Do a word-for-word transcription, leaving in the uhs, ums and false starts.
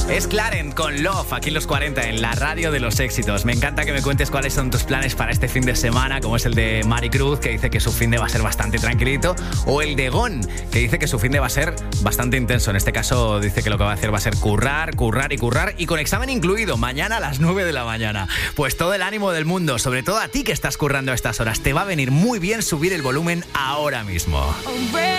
Es Clarent con Love, aquí en los cuarenta, en la radio de los éxitos. Me encanta que me cuentes cuáles son tus planes para este fin de semana, como es el de Mari Cruz, que dice que su fin de va a ser bastante tranquilito, o el de Gon, que dice que su fin de va a ser bastante intenso. En este caso dice que lo que va a hacer va a ser currar, currar y currar, y con examen incluido, mañana a las nueve de la mañana. Pues todo el ánimo del mundo, sobre todo a ti que estás currando a estas horas. Te va a venir muy bien subir el volumen ahora mismo.